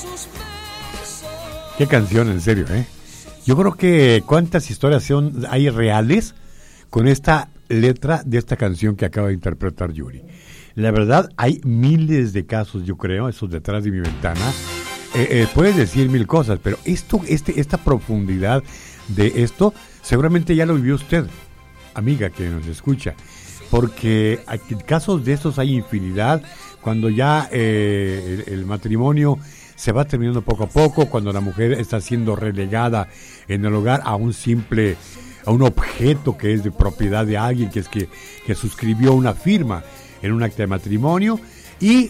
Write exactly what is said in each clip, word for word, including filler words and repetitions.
Qué canción, en serio, ¿eh? Yo creo que cuántas historias son, hay reales con esta letra de esta canción que acaba de interpretar Yuri. La verdad, hay miles de casos, yo creo, esos detrás de mi ventana. Eh, eh, puedes decir mil cosas, pero esto, este, esta profundidad de esto, seguramente ya lo vivió usted, amiga que nos escucha, porque aquí, casos de estos hay infinidad, cuando ya eh, el, el matrimonio se va terminando poco a poco, cuando la mujer está siendo relegada en el hogar a un simple, a un objeto que es de propiedad de alguien, que es que, que suscribió una firma en un acta de matrimonio, y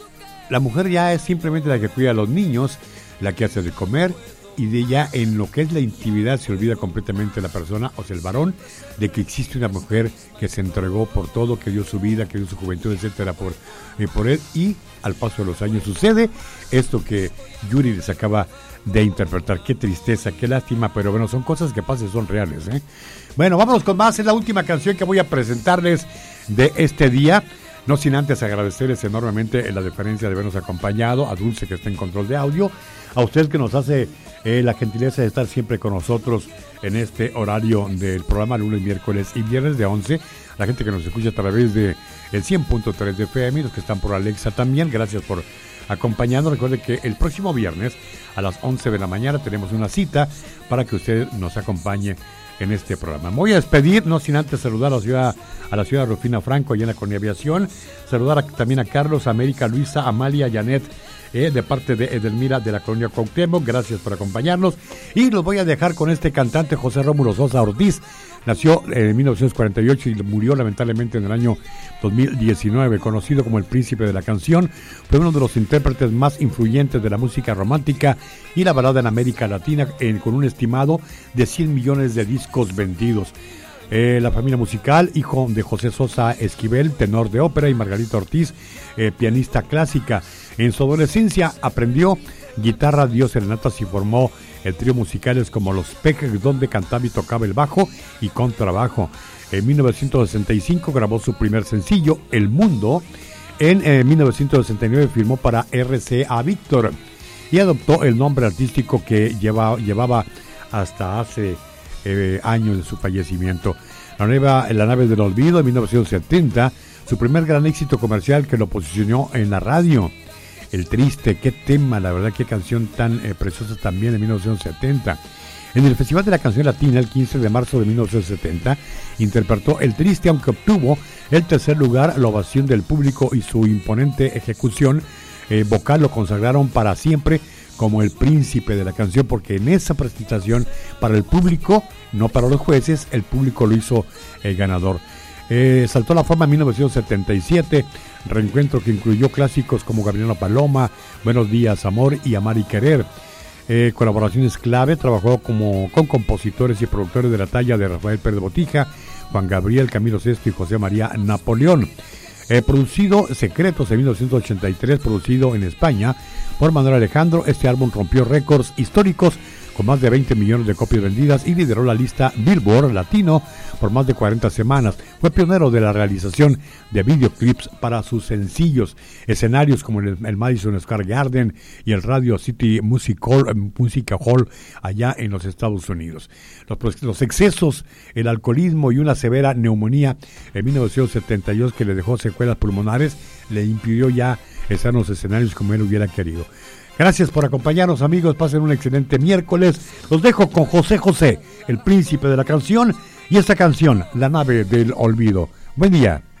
la mujer ya es simplemente la que cuida a los niños, la que hace de comer, y de ya en lo que es la intimidad se olvida completamente la persona, o sea el varón, de que existe una mujer que se entregó por todo, que dio su vida, que dio su juventud, etcétera, por, eh, por él, y al paso de los años sucede esto que Yuri les acaba de interpretar. Qué tristeza, qué lástima, pero bueno, son cosas que pasan, son reales, ¿eh? Bueno, vámonos con más, es la última canción que voy a presentarles de este día. No sin antes agradecerles enormemente la deferencia de habernos acompañado, a Dulce que está en control de audio, a usted que nos hace eh, la gentileza de estar siempre con nosotros en este horario del programa, lunes, miércoles y viernes de once, la gente que nos escucha a través de el cien punto tres de F M, los que están por Alexa también, gracias por acompañarnos. Recuerde que el próximo viernes a las once de la mañana tenemos una cita para que usted nos acompañe en este programa. Me voy a despedir, no sin antes saludar a la ciudad, a la ciudad de Rufina Franco, allá en la Colonia Aviación, saludar a, también a Carlos, América, Luisa, Amalia, Janet, eh, de parte de Edelmira de la Colonia Cuauhtémoc, gracias por acompañarnos, y los voy a dejar con este cantante José Rómulo Sosa Ortiz. Nació en mil novecientos cuarenta y ocho y murió lamentablemente en el año dos mil diecinueve, conocido como el príncipe de la canción. Fue uno de los intérpretes más influyentes de la música romántica y la balada en América Latina, eh, con un estimado de cien millones de discos vendidos. Eh, la familia musical, hijo de José Sosa Esquivel, tenor de ópera, y Margarita Ortiz, eh, pianista clásica. En su adolescencia aprendió guitarra, dio serenatas y formó el trío musicales como Los Peques, donde cantaba y tocaba el bajo y contrabajo. En mil novecientos sesenta y cinco grabó su primer sencillo, El Mundo. En eh, mil novecientos sesenta y nueve firmó para R C A Víctor y adoptó el nombre artístico que lleva, llevaba hasta hace eh, años de su fallecimiento. La, nueva, la nave del olvido, en mil novecientos setenta, su primer gran éxito comercial que lo posicionó en la radio. El Triste, qué tema, la verdad, qué canción tan eh, preciosa también en mil novecientos setenta. En el Festival de la Canción Latina, el quince de marzo de mil novecientos setenta, interpretó El Triste, aunque obtuvo el tercer lugar, la ovación del público y su imponente ejecución eh, vocal lo consagraron para siempre como el príncipe de la canción, porque en esa presentación para el público, no para los jueces, el público lo hizo el ganador. Eh, saltó a la fama en mil novecientos setenta y siete, reencuentro que incluyó clásicos como Gabriela Paloma, Buenos Días, Amor y Amar y Querer. Eh, colaboraciones clave, trabajó como, con compositores y productores de la talla de Rafael Pérez Botija, Juan Gabriel, Camilo Sesto y José María Napoleón. Eh, producido Secretos en mil novecientos ochenta y tres, producido en España por Manuel Alejandro. Este álbum rompió récords históricos con más de veinte millones de copias vendidas y lideró la lista Billboard Latino por más de cuarenta semanas. Fue pionero de la realización de videoclips para sus sencillos, escenarios como el, el Madison Square Garden y el Radio City Music Hall, Music Hall allá en los Estados Unidos. Los, los excesos, el alcoholismo y una severa neumonía en mil novecientos setenta y dos que le dejó secuelas pulmonares le impidió ya estar en los escenarios como él hubiera querido. Gracias por acompañarnos, amigos. Pasen un excelente miércoles. Los dejo con José José, el príncipe de la canción, y esta canción, La Nave del Olvido. Buen día.